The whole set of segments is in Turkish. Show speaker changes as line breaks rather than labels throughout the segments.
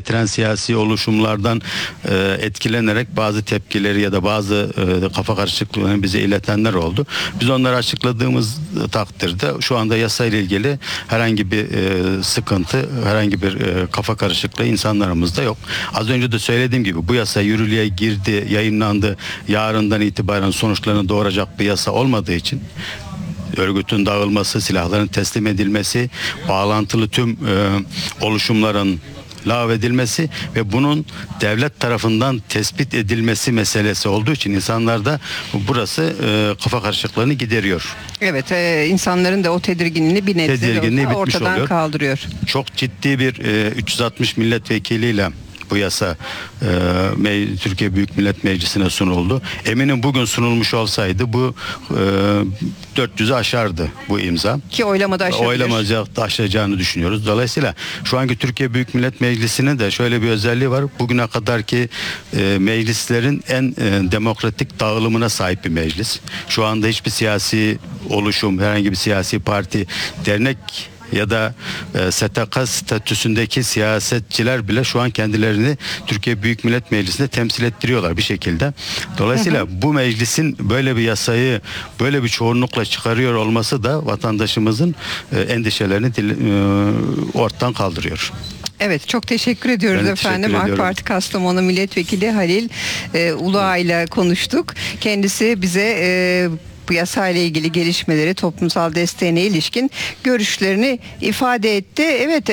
getiren siyasi oluşumlardan etkilenerek bazı tepkileri ya da bazı kafa karışıklıklarını bize iletenler oldu. Biz onları açıkladığımız takdirde şu anda yasayla ilgili herhangi bir sıkıntı, herhangi bir kafa karışıklığı insanlarımızda yok. Az önce de söylediğim gibi bu yasa yürürlüğe girdi, yayınlandı. Yarından itibaren sonuçlarını doğuracak bir yasa olmadığı için örgütün dağılması, silahların teslim edilmesi, bağlantılı tüm oluşumların lağvedilmesi ve bunun devlet tarafından tespit edilmesi meselesi olduğu için insanlarda burası kafa karışıklığını gideriyor.
Evet, insanların da o tedirginliğini bir nebze ortadan oluyor. Kaldırıyor.
Çok ciddi bir 360 milletvekiliyle bu yasa Türkiye Büyük Millet Meclisi'ne sunuldu. Eminim bugün sunulmuş olsaydı bu 400'ü aşardı bu imza.
Ki oylamada aşabilir.
Oylamada aşacağını düşünüyoruz. Dolayısıyla şu anki Türkiye Büyük Millet Meclisi'nin de şöyle bir özelliği var. Bugüne kadarki meclislerin en demokratik dağılımına sahip bir meclis. Şu anda hiçbir siyasi oluşum, herhangi bir siyasi parti, dernek ya da STK statüsündeki siyasetçiler bile şu an kendilerini Türkiye Büyük Millet Meclisi'nde temsil ettiriyorlar bir şekilde. Dolayısıyla bu meclisin böyle bir yasayı böyle bir çoğunlukla çıkarıyor olması da vatandaşımızın endişelerini ortadan kaldırıyor.
Evet, çok teşekkür ediyoruz efendim. AK Parti Kastamonu Milletvekili Halil Uluağ ile konuştuk. Kendisi bize bu yasayla ilgili gelişmeleri, toplumsal desteğine ilişkin görüşlerini ifade etti. Evet,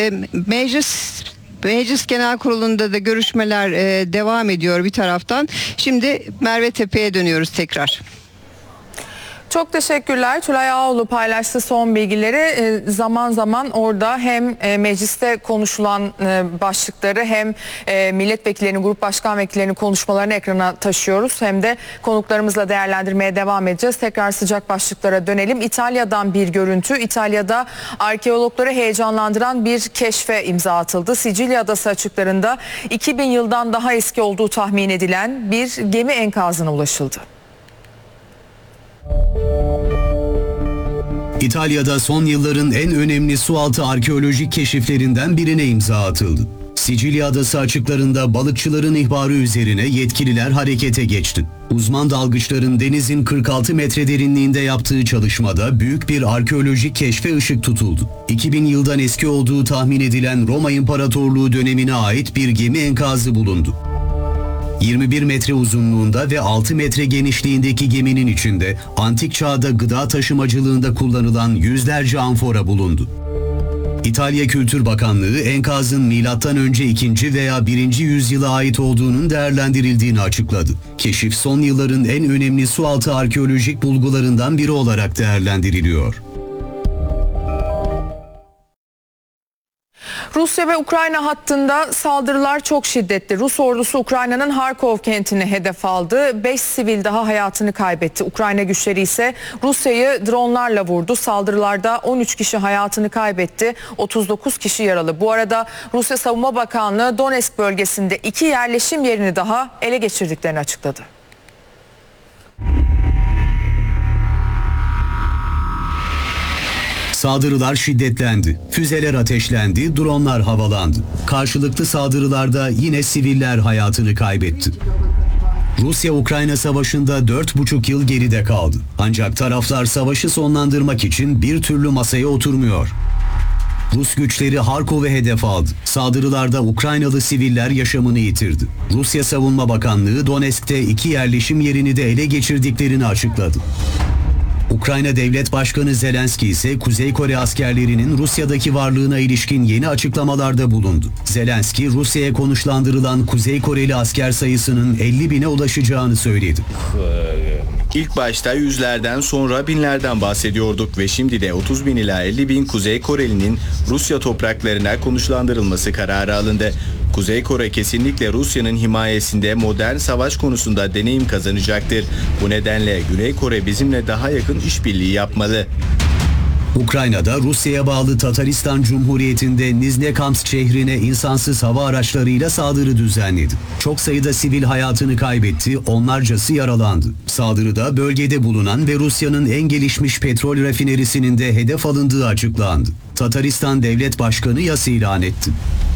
Meclis Genel Kurulu'nda da görüşmeler devam ediyor bir taraftan. Şimdi Merve Tepe'ye dönüyoruz tekrar.
Çok teşekkürler. Tülay Ağoğlu paylaştı son bilgileri. Zaman zaman orada hem mecliste konuşulan başlıkları hem milletvekillerinin, grup başkan vekillerinin konuşmalarını ekrana taşıyoruz. Hem de konuklarımızla değerlendirmeye devam edeceğiz. Tekrar sıcak başlıklara dönelim. İtalya'dan bir görüntü. İtalya'da arkeologları heyecanlandıran bir keşfe imza atıldı. Sicilya Adası açıklarında 2000 yıldan daha eski olduğu tahmin edilen bir gemi enkazına ulaşıldı.
İtalya'da son yılların en önemli sualtı arkeolojik keşiflerinden birine imza atıldı. Sicilya Adası açıklarında balıkçıların ihbarı üzerine yetkililer harekete geçti. Uzman dalgıçların denizin 46 metre derinliğinde yaptığı çalışmada büyük bir arkeolojik keşfe ışık tutuldu. 2000 yıldan eski olduğu tahmin edilen Roma İmparatorluğu dönemine ait bir gemi enkazı bulundu. 21 metre uzunluğunda ve 6 metre genişliğindeki geminin içinde antik çağda gıda taşımacılığında kullanılan yüzlerce amfora bulundu. İtalya Kültür Bakanlığı enkazın M.Ö. 2. veya 1. yüzyıla ait olduğunun değerlendirildiğini açıkladı. Keşif son yılların en önemli sualtı arkeolojik bulgularından biri olarak değerlendiriliyor.
Rusya ve Ukrayna hattında saldırılar çok şiddetli. Rus ordusu Ukrayna'nın Harkov kentini hedef aldı. 5 sivil daha hayatını kaybetti. Ukrayna güçleri ise Rusya'yı dronlarla vurdu. Saldırılarda 13 kişi hayatını kaybetti. 39 kişi yaralı. Bu arada Rusya Savunma Bakanlığı Donetsk bölgesinde 2 yerleşim yerini daha ele geçirdiklerini açıkladı.
Saldırılar şiddetlendi, füzeler ateşlendi, dronlar havalandı. Karşılıklı saldırılarda yine siviller hayatını kaybetti. Rusya-Ukrayna savaşında 4,5 yıl geride kaldı. Ancak taraflar savaşı sonlandırmak için bir türlü masaya oturmuyor. Rus güçleri Harkov'u hedef aldı. Saldırılarda Ukraynalı siviller yaşamını yitirdi. Rusya Savunma Bakanlığı Donetsk'te 2 yerleşim yerini de ele geçirdiklerini açıkladı. Ukrayna Devlet Başkanı Zelenski ise Kuzey Kore askerlerinin Rusya'daki varlığına ilişkin yeni açıklamalarda bulundu. Zelenski, Rusya'ya konuşlandırılan Kuzey Koreli asker sayısının 50 bine ulaşacağını söyledi.
İlk başta yüzlerden sonra binlerden bahsediyorduk ve şimdi de 30 bin ila 50 bin Kuzey Korelinin Rusya topraklarına konuşlandırılması kararı alındı. Kuzey Kore kesinlikle Rusya'nın himayesinde modern savaş konusunda deneyim kazanacaktır. Bu nedenle Güney Kore bizimle daha yakın işbirliği yapmalı.
Ukrayna'da Rusya'ya bağlı Tataristan Cumhuriyeti'nde Nizhnekamsk şehrine insansız hava araçlarıyla saldırı düzenledi. Çok sayıda sivil hayatını kaybetti, onlarcası yaralandı. Saldırıda bölgede bulunan ve Rusya'nın en gelişmiş petrol rafinerisinin de hedef alındığı açıklandı. Tataristan Devlet Başkanı yas ilan etti.